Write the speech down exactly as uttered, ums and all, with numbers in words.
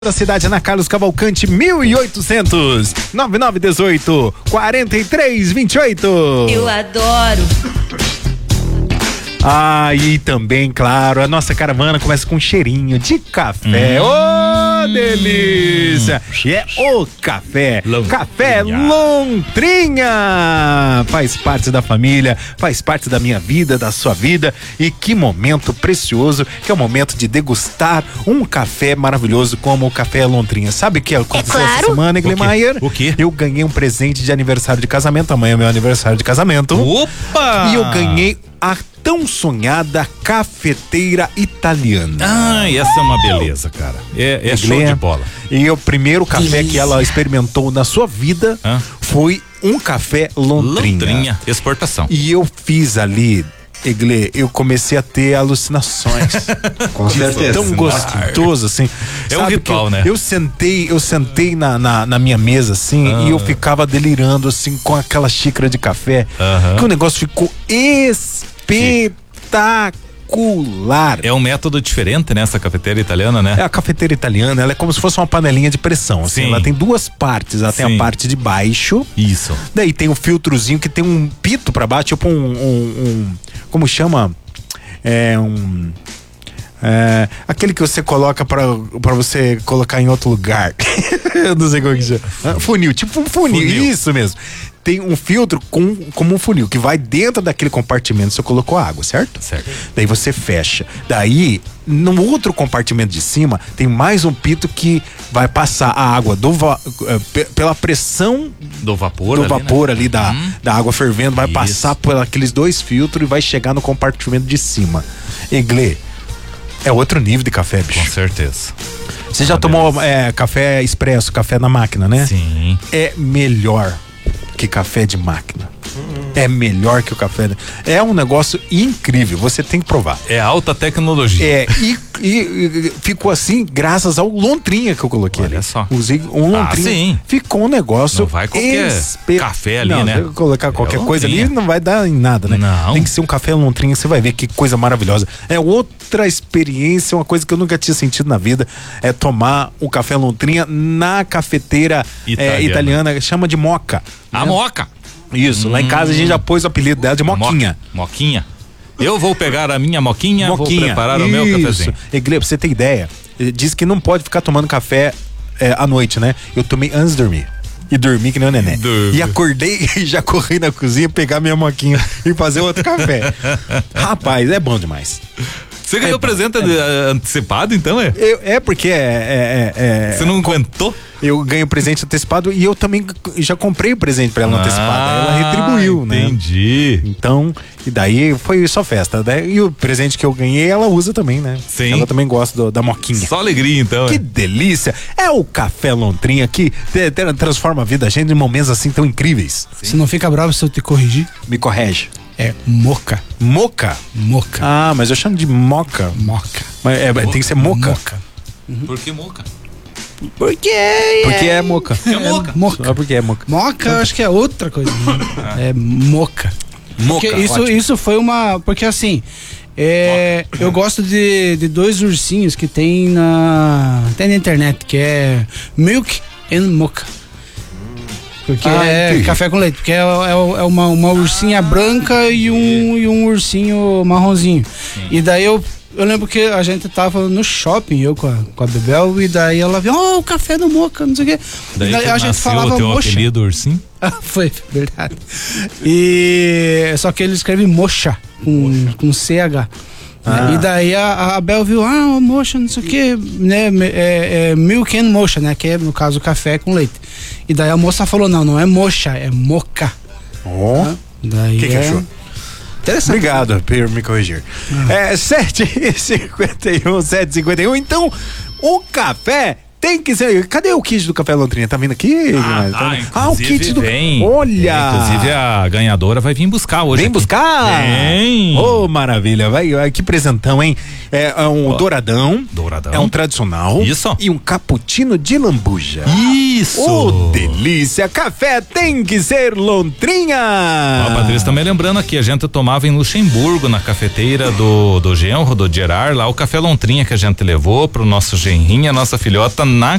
Da cidade, Ana Carlos Cavalcante, mil e oitocentos, nove nove um oito, quatro três dois oito. Eu adoro. Ah, e também, claro, a nossa caravana começa com um cheirinho de café. Ô, hum. oh, delícia! E é o café. Lontrinha. Café Lontrinha. Faz parte da família, faz parte da minha vida, da sua vida. E que momento precioso, que é o momento de degustar um café maravilhoso como o café Lontrinha. Sabe o que aconteceu é claro. essa semana, Eglemeyer? O quê? Eu ganhei um presente de aniversário de casamento. Amanhã é meu aniversário de casamento. Opa! E eu ganhei a tão sonhada cafeteira italiana. Ah, essa é uma beleza, cara. É, é show de bola. E o primeiro café delícia. que ela experimentou na sua vida Hã? foi um café Lontrinha. Lontrinha, exportação. E eu fiz ali, Egle, eu comecei a ter alucinações. Com certeza. Tão gostoso, assim. É um ritual, eu, né? Eu sentei, eu sentei na, na, na minha mesa, assim, ah. e eu ficava delirando, assim, com aquela xícara de café. Uh-huh. Que o negócio ficou espetacular. É um método diferente nessa cafeteira italiana, né? É a cafeteira italiana, ela é como se fosse uma panelinha de pressão, assim. Sim. Ela tem duas partes, ela Sim. tem a parte de baixo. Isso. Daí tem o filtrozinho que tem um pito pra baixo, tipo um, um, um como chama? É um... É, aquele que você coloca pra, pra você colocar em outro lugar. Eu não sei como que chama. Funil, tipo um funil, funil. Isso mesmo. Tem um filtro com, como um funil que vai dentro daquele compartimento. Você colocou água, certo? Certo. Daí você fecha. Daí, no outro compartimento de cima, tem mais um pito que vai passar a água do va- pela pressão do vapor, do ali, vapor né? ali da, hum. da água fervendo, vai Isso. passar por aqueles dois filtros e vai chegar no compartimento de cima. Egle, é outro nível de café, bicho. Com certeza. Você já tomou é, café expresso, café na máquina, né? Sim. É melhor que café de máquina. Hum. É melhor que o café. De... É um negócio incrível, você tem que provar. É alta tecnologia. É, e, e, e ficou assim graças ao Lontrinha que eu coloquei. Olha ali. só. Usei um Lontrinha. Ah, sim. Ficou um negócio. Não vai qualquer espe... café ali, não, né? Colocar qualquer é coisa ali não vai dar em nada, né? Não. Tem que ser um café Lontrinha, você vai ver que coisa maravilhosa. É outra experiência, uma coisa que eu nunca tinha sentido na vida, é tomar um café Lontrinha na cafeteira italiana, é, italiana chama de moca. A né? moca. Isso, hum. lá em casa a gente já pôs o apelido dela de Moquinha. Mo- moquinha. Eu vou pegar a minha moquinha, moquinha. vou preparar Isso. o meu cafezinho. Egle, pra você ter ideia, diz que não pode ficar tomando café é, à noite, né? Eu tomei antes de dormir. E dormi que nem o neném. Dorme. E acordei e já corri na cozinha, pegar minha moquinha e fazer outro café. Rapaz, é bom demais. Você ganhou é, presente é, antecipado, então, é? Eu, é porque é, é, é... Você não aguentou? Eu ganho presente antecipado e eu também já comprei o presente pra ela ah, antecipado. Ela retribuiu, entendi. né? Entendi. Então, e daí foi só festa. Né? E o presente que eu ganhei, ela usa também, né? Sim. Ela também gosta do, da moquinha. Só alegria, então. Que é. delícia. É o café Lontrinha que te, te, transforma a vida da gente em momentos assim tão incríveis. Sim. Você não fica bravo se eu te corrigir? Me corrige. É moca. Moca? Moca. Ah, mas eu chamo de moca. Moca. Mas é, moca. tem que ser moca. Moca. Uhum. Por que moca? Porque é. Porque é moca. É moca. Moca. Só porque é moca. Moca, eu acho que é outra coisa. ah. É moca. Moca. Porque isso, isso foi uma. Porque assim. É, eu gosto de, de dois ursinhos que tem na. Tem na internet, que é Milk and Mocha. Porque ah, é entendi. Café com leite, porque é, é, é uma, uma ursinha ah, branca e um, e um ursinho marronzinho. Sim. E daí eu, eu lembro que a gente tava no shopping, eu com a, com a Bebel, e daí ela viu, oh, o café do Moca, não sei o quê. Daí, e daí a gente falava o teu mocha. apelido ursinho? Ah, foi, verdade. E só que ele escreve mocha, com, com C H. Ah. E daí a, a Bel viu, ah, mocha, não sei o que, né, é, é milk and mocha, né, que é no caso café com leite. E daí a moça falou, não, não é mocha, é moca. Ó, oh. Daí que, que é... achou? Interessante. Obrigado por me corrigir. Ah. É sete e cinquenta e um, sete e cinquenta e um, então o café tem que ser. Cadê o kit do café Lontrinha? Tá vindo aqui? Ah, tá... ah, ah o kit do. Vem. Olha! É, inclusive a ganhadora vai vir buscar hoje. Vem aqui. buscar? Vem! Ô, oh, maravilha! Vai, vai, que presentão, hein? É, é um oh. douradão. Douradão. É um tradicional. Isso. E um cappuccino de lambuja. Isso! Ô, oh, delícia! Café tem que ser Lontrinha! Ó, Patrícia, também lembrando aqui, a gente tomava em Luxemburgo, na cafeteira do, do genro, do Gerard, lá o café Lontrinha que a gente levou pro nosso genrinho, a nossa filhota na